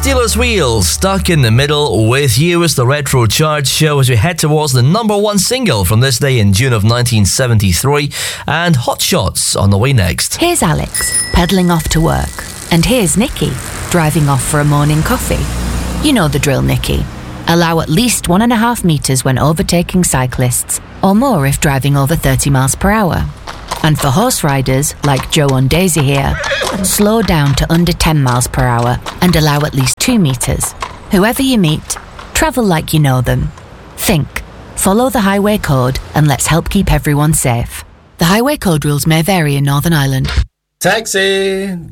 Steelers Wheel, stuck in the middle with you as the Retro Chart Show as we head towards the number one single from this day in June of 1973, and Hot Shots on the way next. Here's Alex, pedalling off to work. And here's Nikki, driving off for a morning coffee. You know the drill, Nikki. Allow at least 1.5 metres when overtaking cyclists, or more if driving over 30 miles per hour. And for horse riders, like Joe and Daisy here, slow down to under 10 miles per hour and allow at least 2 metres. Whoever you meet, travel like you know them. Think, follow the highway code, and let's help keep everyone safe. The highway code rules may vary in Northern Ireland. Taxi!